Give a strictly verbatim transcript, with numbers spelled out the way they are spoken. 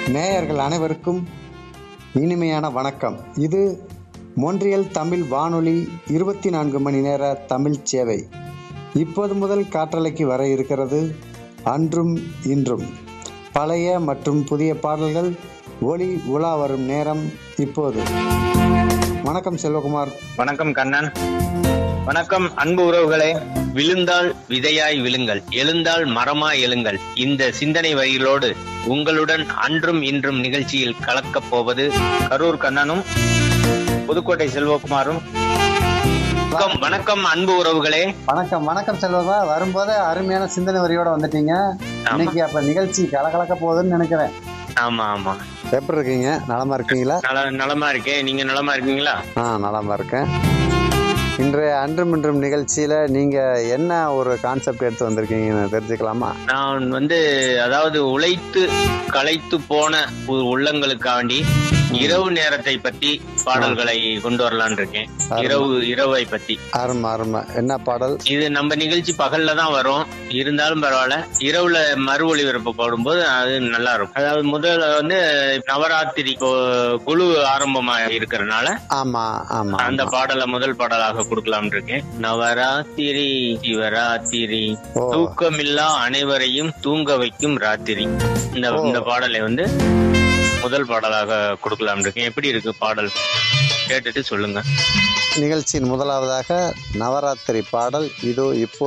நேயர்கள் அனைவருக்கும் இனிமையான வணக்கம். இது மொன்றியல் தமிழ் வானொலி இருபத்தி நான்கு மணி நேர தமிழ் சேவை. இப்போது முதல் காற்றலைக்கு வர இருக்கிறது அன்றும் இன்றும். பழைய மற்றும் புதிய பாடல்கள் ஒளி உலா வரும் நேரம் இப்போது. வணக்கம் செல்வகுமார். வணக்கம் கண்ணன். வணக்கம் அன்பு உறவுகளே. விழுந்தால் விதையாய் விழுங்கள், எழுந்தால் மரமாய் எழுங்கள். இந்த சிந்தனை வரிகளோடு உங்களுடன் அன்றும் இன்றும் நிகழ்ச்சியில் கலக்கப் போவது கரூர் கண்ணனும் புதுக்கோட்டை செல்வகுமாரும். வணக்கம் வணக்கம் அன்பு உறவுகளே. வணக்கம் வணக்கம் செல்வகுமார். வரும்போது அருமையான சிந்தனை வரியோட வந்துட்டீங்க. இன்னைக்கு அப்ப நிகழ்ச்சி கலகலக்க போகுதுன்னு நினைக்கிறேன். ஆமா ஆமா. எப்படி இருக்கீங்க? நலமா இருக்கீங்களா? நல நலமா இருக்கேன். நீங்க நலமா இருக்கீங்களா? ஆ, நலமா இருக்கேன். இன்றைய அன்றும் இன்றும் நிகழ்ச்சியில நீங்க என்ன ஒரு கான்செப்ட் எடுத்து வந்திருக்கீங்கன்னு தெரிஞ்சுக்கலாமா? நான் வந்து அதாவது உழைத்து களைத்து போன உள்ளங்களுக்காண்டி இரவு நேரத்தை பத்தி பாடல்களை கொண்டு வரலான் இருக்கேன். இரவு இரவை பத்தி. அருமை அருமை. என்ன பாடல்? இது நம்ம நிகழ்ச்சி பகல்ல தான் வரும், இருந்தாலும் பரவாயில்ல. இரவுல மறு ஒளிபரப்பு போடும்போது அது நல்லா இருக்கும். அதாவது முதல்ல வந்து நவராத்திரி குழு ஆரம்பமா இருக்கிறதுனால ஆமா ஆமா அந்த பாடலை முதல் பாடலாக கொடுக்கலாம் இருக்கேன். நவராத்திரி சிவராத்திரி தூக்கமில்லா அனைவரையும் தூங்க வைக்கும் ராத்திரி. இந்த இந்த பாடலை வந்து முதல் பாடலாக கொடுக்கலாம் இருக்கேன். எப்படி இருக்கு பாடல்? கேட்டுட்டு சொல்லுங்க. நிகழ்ச்சியின் முதலாவதாக நவராத்திரி பாடல் இதோ இப்போ